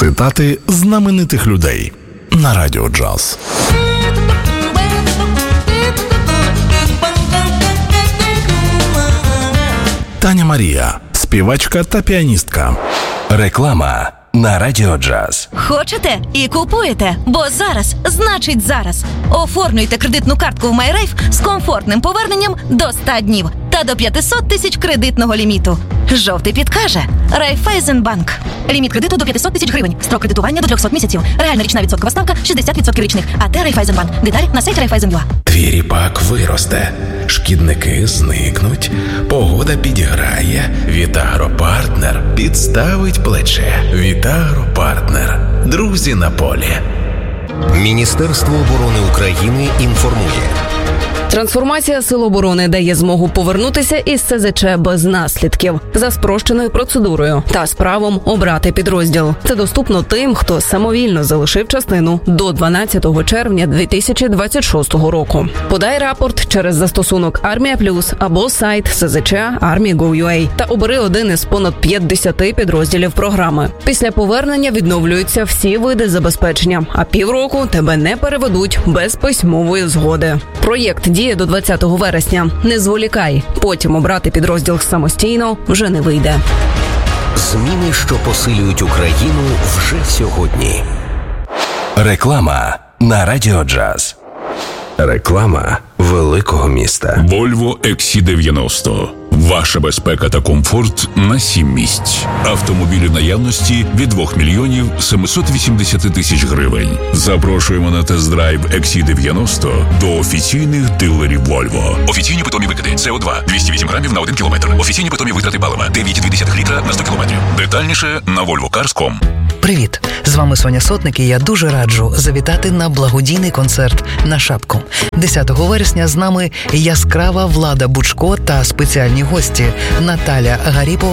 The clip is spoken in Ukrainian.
Цитати знаменитих людей на Радіо Джаз. Таня Марія, співачка та піаністка. Реклама на Радіо Джаз. Хочете і купуєте, бо зараз значить зараз. Оформлюйте кредитну картку в MyRafe з комфортним поверненням до 100 днів та до 500 тисяч кредитного ліміту. Жовтий підкаже Райфайзенбанк. Ліміт кредиту до 500 тисяч гривень. Строк кредитування до 300 місяців. Реальна річна відсоткова ставка 60% річних. АТ Райфайзенбанк. Деталі на сайті Райфайзен.ua. Твій ріпак виросте, шкідники зникнуть, погода підіграє, Вітагропартнер підставить плече. Вітагропартнер. Друзі на полі. Міністерство оборони України інформує. Трансформація Сил оборони дає змогу повернутися із СЗЧ без наслідків, за спрощеною процедурою та з правом обрати підрозділ. Це доступно тим, хто самовільно залишив частину до 12 червня 2026 року. Подай рапорт через застосунок Армія Плюс або сайт СЗЧ Army.gov.ua та обери один із понад 50 підрозділів програми. Після повернення відновлюються всі види забезпечення, а півроку тебе не переведуть без письмової згоди. Проєкт діє до 20 вересня. Не зволікай. Потім обрати підрозділ самостійно вже не вийде. Зміни, що посилюють Україну вже сьогодні. Реклама на Радіо Джаз. Реклама великого міста. Volvo XC90. Ваша безпека та комфорт на 7 місць. Автомобілі наявності від 2 мільйонів 780 тисяч гривень. Запрошуємо на тест-драйв XC90 до офіційних дилерів Volvo. Офіційні питомі викиди СО2 208 грамів на 1 кілометр. Офіційні питомі витрати палива 9,2 літра на 100 кілометрів. Детальніше на volvocars.com. Привіт! З вами Соня Сотник, і я дуже раджу завітати на благодійний концерт на Шапку. 10 вересня з нами яскрава Влада Бучко та спеціальні гості Наталя Гаріпова